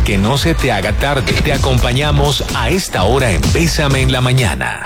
que no se te haga tarde, te acompañamos a esta hora en Bésame en la Mañana.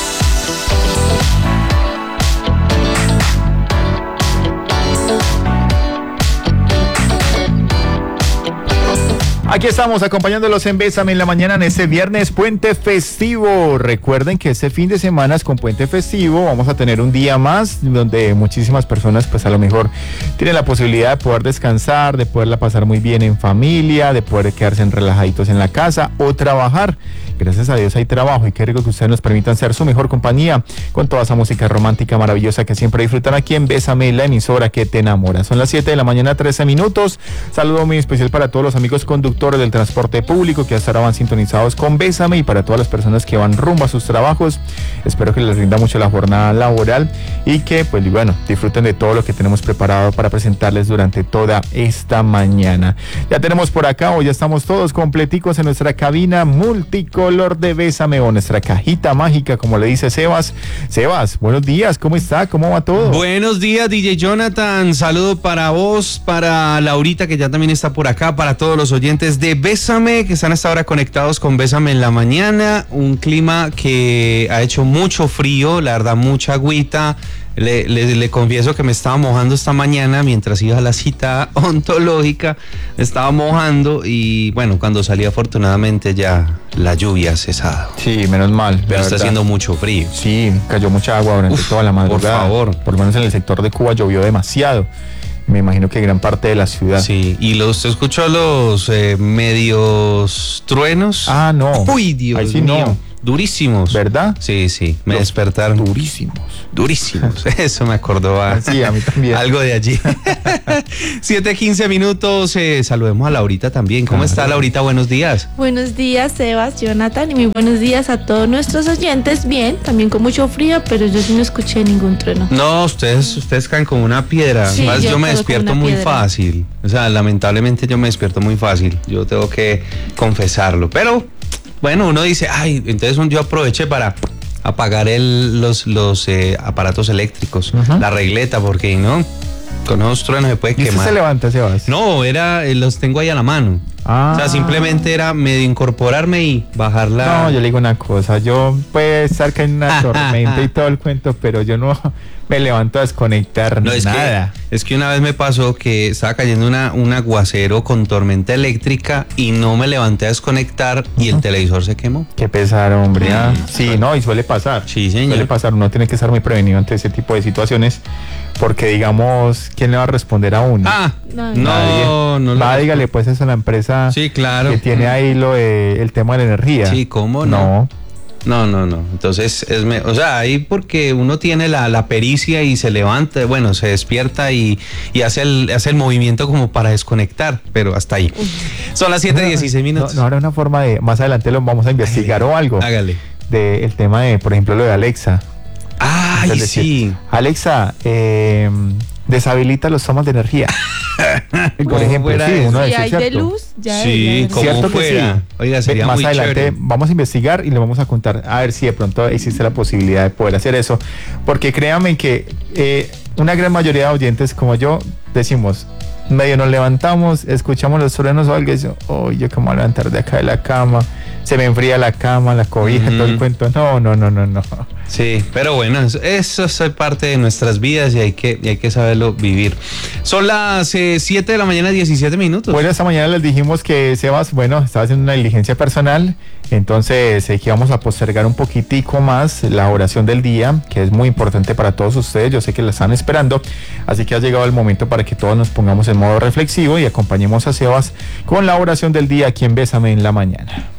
Aquí estamos acompañándolos en Bésame en la Mañana en este viernes puente festivo. Recuerden que este fin de semana es con puente festivo. Vamos a tener un día más donde muchísimas personas pues a lo mejor tienen la posibilidad de poder descansar, de poderla pasar muy bien en familia, de poder quedarse relajaditos en la casa o trabajar. Gracias a Dios hay trabajo y qué rico que ustedes nos permitan ser su mejor compañía con toda esa música romántica maravillosa que siempre disfrutan aquí en Bésame, la emisora que te enamora. Son las 7 de la mañana, 13 minutos. Saludo muy especial para todos los amigos conductores del transporte público que hasta ahora van sintonizados con Bésame y para todas las personas que van rumbo a sus trabajos. Espero que les rinda mucho la jornada laboral y que pues bueno, disfruten de todo lo que tenemos preparado para presentarles durante toda esta mañana. Ya tenemos por acá, hoy ya estamos todos completicos en nuestra cabina multicolor de Bésame o nuestra cajita mágica, como le dice Sebas. Sebas, buenos días, ¿cómo está? ¿Cómo va todo? Buenos días, DJ Jonathan. Saludo para vos, para Laurita, que ya también está por acá, para todos los oyentes de Bésame, que están hasta ahora conectados con Bésame en la Mañana. Un clima que ha hecho mucho frío, la verdad, mucha agüita. Le confieso que me estaba mojando esta mañana mientras iba a la cita ontológica, me estaba mojando y bueno, cuando salí afortunadamente ya la lluvia ha cesado. Sí, menos mal. Pero está haciendo mucho frío. Sí, cayó mucha agua durante toda la madrugada. Por favor. Por lo menos en el sector de Cuba llovió demasiado. Me imagino que gran parte de la ciudad. Sí, y ¿usted escuchó los medios truenos? Ah, no. Uy, Dios sí, mío. no. Durísimos. ¿Verdad? Sí, me despertaron. Durísimos. Eso me acordó sí, a mí también. Algo de allí. 7:15 minutos. Saludemos a Laurita también. ¿Cómo está, Laurita? Buenos días. Buenos días, Sebas, Jonathan, y muy buenos días a todos nuestros oyentes. Bien, también con mucho frío, pero yo sí no escuché ningún trueno. No, ustedes caen como una piedra. Sí, más yo me despierto muy fácil. O sea, lamentablemente yo me despierto muy fácil. Yo tengo que confesarlo. Pero bueno, uno dice, entonces yo aproveché para apagar los aparatos eléctricos, la regleta, porque no, con esos truenos se puede quemar. ¿Y usted se levanta, Sebas? No, los tengo ahí a la mano. O sea, simplemente era medio incorporarme y bajarla. No, yo le digo una cosa, yo puede estar que en una tormenta y todo el cuento, pero yo no me levanto a desconectar nada. Es que una vez me pasó que estaba cayendo un aguacero con tormenta eléctrica y no me levanté a desconectar y el televisor se quemó. Qué pesar, hombre. Sí, no, y suele pasar. Sí, señor. Suele pasar, uno tiene que estar muy prevenido ante ese tipo de situaciones, porque digamos, ¿quién le va a responder a uno? No. Dígale pues eso a la empresa. Sí, claro. Que tiene ahí el tema de la energía. Sí, ¿cómo no? No. Entonces, ahí porque uno tiene la pericia y se levanta, bueno, se despierta y hace el movimiento como para desconectar, pero hasta ahí. Son las 7:16 minutos. No habrá una forma de, más adelante lo vamos a investigar o algo. Hágale. El tema de, por ejemplo, lo de Alexa. Ay, sí. Alexa, deshabilita los tomas de energía. Por ejemplo, si hay de luz, ya sí, como cierto fuera. Que sí. Oiga, sería más muy adelante chévere. vamos a investigar y le vamos a contar a ver si de pronto existe la posibilidad de poder hacer eso, porque créanme que una gran mayoría de oyentes como yo decimos, medio nos levantamos, escuchamos los truenos o algo y yo que me voy a levantar de acá de la cama, se me enfría la cama, la cobija, todo el cuento. No. Sí, pero bueno, eso es parte de nuestras vidas y hay que saberlo vivir. Son las 7 de la mañana, 17 minutos. Bueno, esta mañana les dijimos que Sebas, estaba haciendo una diligencia personal, entonces que íbamos a postergar un poquitico más la oración del día, que es muy importante para todos ustedes, yo sé que la están esperando, así que ha llegado el momento para que todos nos pongamos en modo reflexivo y acompañemos a Sebas con la oración del día aquí en Bésame en la Mañana.